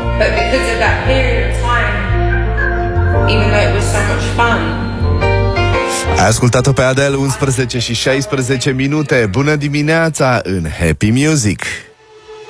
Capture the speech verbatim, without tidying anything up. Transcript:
But because of that period of time, even though it was so much fun. Ai ascultat-o pe Adele, unsprezece și șaisprezece minute. Bună dimineața în Happy Music.